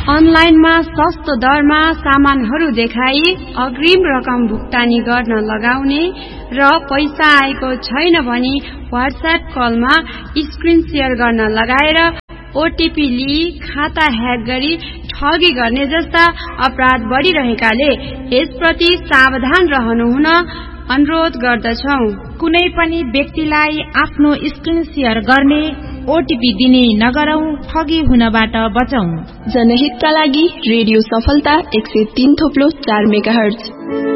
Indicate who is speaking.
Speaker 1: अनलाइनमा सस्तो दरमा सामानहरू देखाई अग्रिम रकम भुक्तानी गर्न लगाउने र पैसा आएको छैन भनी व्हाट्सएप कलमा स्क्रिन शेयर गर्न लगाएर ओटीपी लिई खाता ह्याक गरी ठगी गर्ने जस्ता अपराध बढिरहेकाले यसप्रति सावधान रहनुहुन अनुरोध गर्दछौं।
Speaker 2: कुनै पनि व्यक्तिलाई आफ्नो स्क्रिन शेयर गर्ने ओटीपी दिने नगरौं, ठगी हुनबाट बचौं।
Speaker 3: जनहितका लागि रेडियो सफलता 103.4 मेगाहर्ज।